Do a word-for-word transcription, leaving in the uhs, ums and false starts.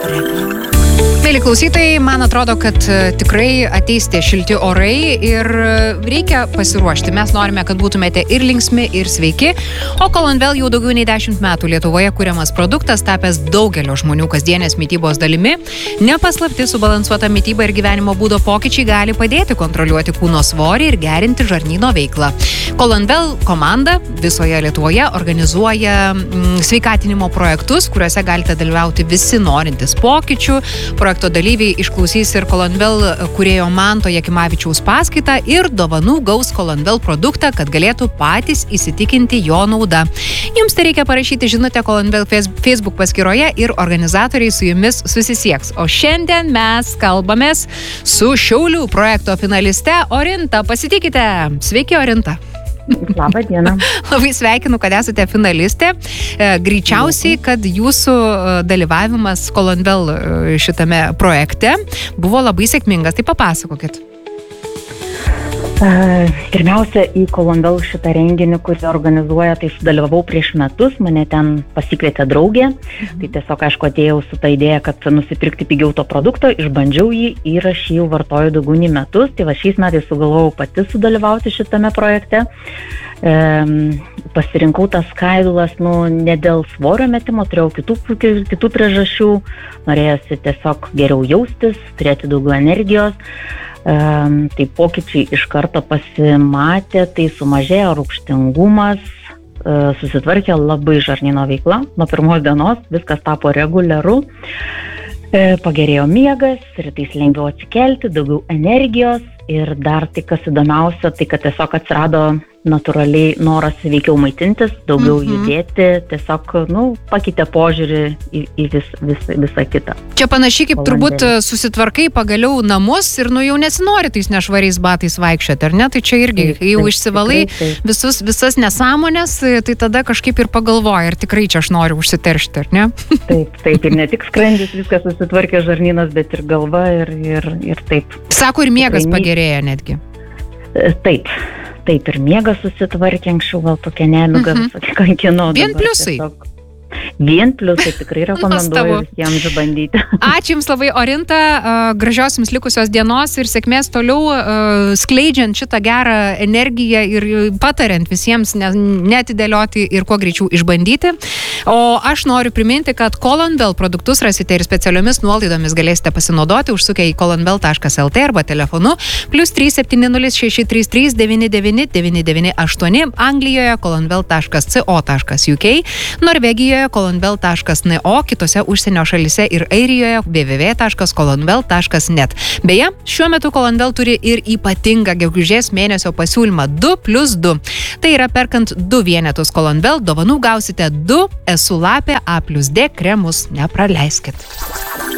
Mėly klausytojai, man atrodo, kad tikrai ateis tie šilti orai ir reikia pasiruošti. Mes norime, kad būtumėte ir linksmi, ir sveiki. O Colonvel jau daugiau nei dešimt metų Lietuvoje kuriamas produktas, tapęs daugelio žmonių kasdienės mitybos dalimi. Nepaslapti subalansuota mityba ir gyvenimo būdo pokyčiai gali padėti kontroliuoti kūno svorį ir gerinti žarnyno veiklą. Colonvel komanda visoje Lietuvoje organizuoja mm, sveikatinimo projektus, kuriuose galite dalyvauti visi norintys pokyčių. Projekto dalyviai išklausys ir Colonvel kūrėjo Manto Jakimavičiaus paskaitą ir dovanų gaus Colonvel produktą, kad galėtų patys įsitikinti jo naudą. Jums tai reikia parašyti žinutę Colonvel Facebook paskyroje ir organizatoriai su jumis susisieks. O šiandien mes kalbamės su Šiaulių projekto finaliste Orinta. Pasitikite. Sveiki, Orinta. Labą dieną. Labai sveikinu, kad esate finalistė. Greičiausiai, kad jūsų dalyvavimas Colonvel šitame projekte buvo labai sėkmingas. Tai papasakokit. Pirmiausia, į Colonvel šitą renginį, kurį organizuoja, tai sudalyvavau prieš metus, mane ten pasikvietė draugė. Mhm. Tai tiesiog, aišku, atėjau su ta idėja, kad nusipirkti pigiau to produkto, išbandžiau jį ir aš jį vartoju daugiau nei metus. Tai va šiais metais sugalvojau pati sudalyvauti šitame projekte. E, pasirinkau tas skaidulas, nu, ne dėl svorio metimo, turėjau kitų, kitų priežasčių. Norėjosi tiesiog geriau jaustis, turėti daugiau energijos. Um, tai pokyčiai iš karto pasimatė, tai sumažėjo rūgštingumas, uh, susitvarkė labai žarnyno veikla, nuo pirmos dienos viskas tapo reguliaru, uh, pagerėjo miegas, rytais lengviau atsikelti, daugiau energijos ir dar tai kas įdomiausia, tai kad tiesiog atsirado natūraliai noras veikiau maitintis, daugiau mm-hmm. judėti, tiesiog, nu, pakeitė požiūrį į, į vis, vis, visą kitą. Čia panašiai kaip turbūt susitvarkai pagaliau namus ir, nu, jau nesinori tais nešvariais batais vaikščioti, ar ne? Tai čia irgi, taip, jau taip, išsivalai taip, taip. Visus, visas nesąmonės, tai tada kažkaip ir pagalvoji, ar tikrai čia aš noriu užsiteršti, ar ne? Taip, taip, ir ne tik skrandis viskas susitvarkė žarnynas, bet ir galva ir, ir, ir taip. Sako, ir miegas tikrai pagerėja netgi. Taip. Taip, ir miegas susitvarkė, anksčiau gal tokia nemiga mm-hmm. visokia kankino. Vien pliusai. Tiesiog... Vien pliusai, tikrai rekomenduoju visiems išbandyti. Ačiū Jums labai, Orinta, gražios Jums likusios dienos ir sėkmės toliau skleidžiant šitą gerą energiją ir patariant visiems neatidėlioti ir kuo greičiau išbandyti. O aš noriu priminti, kad Colonvel produktus rasite ir specialiomis nuolaidomis galėsite pasinaudoti, užsukę į colonvel taškas el tė arba telefonu plius trys septyni nulis šeši trys trys devyni devyni devyni devyni aštuoni, Anglijoje colonvel taškas co taškas uk, Norvegijoje colonvel taškas no, kitose užsienio šalyse ir Airijoje w w w taškas colonvel taškas net. Beje, šiuo metu Colonvel turi ir ypatingą gegužės mėnesio pasiūlymą du plius du. Tai yra perkant du vienetus Colonvel, dovanų gausite du Esu lapė A plus D kremus. Nepraleiskit.